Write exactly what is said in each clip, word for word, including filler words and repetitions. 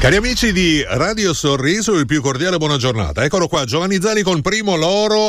Cari amici di Radio Sorriso, il più cordiale buona giornata. Eccolo qua, Giovanni Zani con Primo Loro,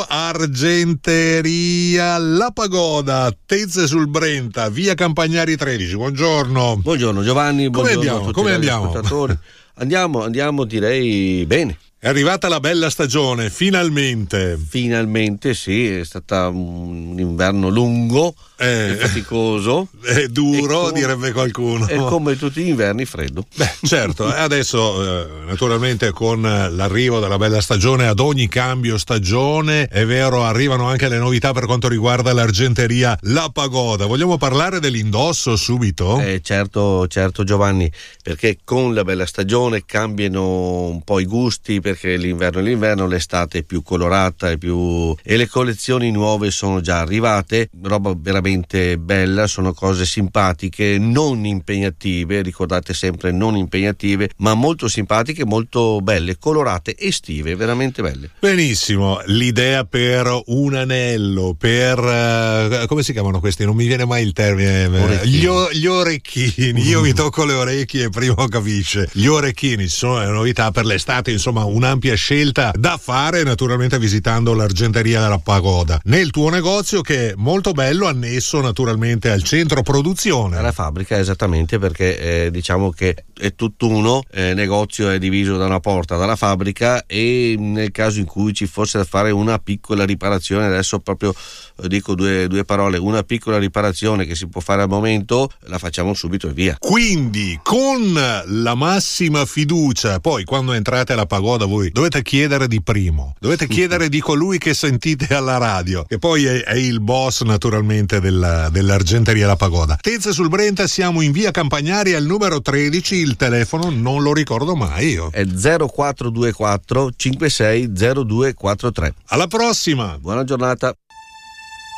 Argenteria La Pagoda, Tezze sul Brenta, via Campagnari tredici. Buongiorno. Buongiorno Giovanni, come buongiorno andiamo? a tutti Come gli andiamo? ascoltatori. Andiamo, andiamo direi bene. È arrivata la bella stagione, finalmente. Finalmente sì, è stato un inverno lungo eh, e faticoso. È duro, come, direbbe qualcuno. E come tutti gli inverni freddo. Beh, certo, adesso eh, naturalmente con l'arrivo della bella stagione, ad ogni cambio stagione, è vero, arrivano anche le novità per quanto riguarda l'Argenteria La Pagoda. Vogliamo parlare dell'indosso subito? Eh, certo, certo Giovanni, perché con la bella stagione cambiano un po' i gusti, perché l'inverno è l'inverno, l'estate è più colorata e più e le collezioni nuove sono già arrivate, roba veramente bella, sono cose simpatiche, non impegnative, ricordate sempre non impegnative, ma molto simpatiche, molto belle, colorate, estive, veramente belle. Benissimo, l'idea per un anello, per uh, come si chiamano questi? Non mi viene mai il termine. Gli, o, gli orecchini, io mi tocco le orecchie e prima capisce. Gli orecchini sono le novità per l'estate, insomma un'ampia scelta da fare, naturalmente visitando l'Argenteria della Pagoda nel tuo negozio, che è molto bello, annesso naturalmente al centro produzione. Alla fabbrica, esattamente, perché eh, diciamo che è tutt'uno, eh, il negozio è diviso da una porta dalla fabbrica, e nel caso in cui ci fosse da fare una piccola riparazione, adesso proprio eh, dico due, due parole, una piccola riparazione che si può fare al momento, la facciamo subito e via. Quindi con la massima fiducia, poi quando entrate alla Pagoda voi dovete chiedere di Primo, dovete chiedere di colui che sentite alla radio, che poi è, è il boss naturalmente della, dell'Argenteria La Pagoda. Tezze sul Brenta, siamo in via Campagnari al numero tredici, il telefono non lo ricordo mai io. È zero quattro due quattro cinque sei zero due quattro tre. Alla prossima! Buona giornata.